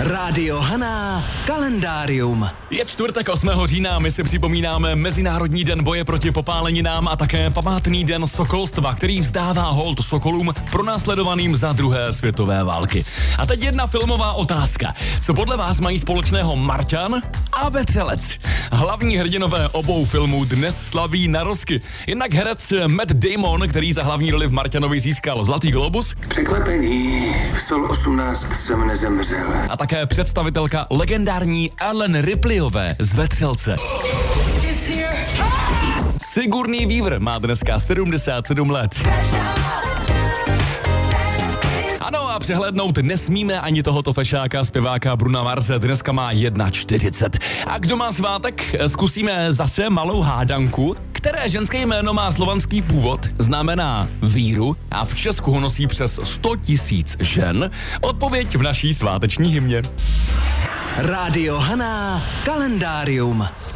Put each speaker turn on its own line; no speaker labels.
Rádio Haná, kalendárium.
Je čtvrtek 8. října, my si připomínáme Mezinárodní den boje proti popáleninám a také památný den sokolstva, který vzdává hold sokolům pronásledovaným za druhé světové války. A teď jedna filmová otázka. Co podle vás mají společného Marťan a Vetřelec? Hlavní hrdinové obou filmů dnes slaví narozky. Jednak herec Matt Damon, který za hlavní roli v Marťanovi získal Zlatý globus.
Překvapení, v Sol 18 jsem nezemřel.
A také představitelka legendární Ellen Ripleyové z Vetřelce. Sigourney Weaver má dneska 77 let. Ano, a přehlédnout nesmíme ani tohoto fešáka, zpěváka Bruna Marse, dneska má 41. A kdo má svátek, zkusíme zase malou hádanku. Které ženské jméno má slovanský původ, znamená víru a v Česku ho nosí přes 100 000 žen? Odpověď v naší sváteční hymně.
Rádio Haná, kalendárium.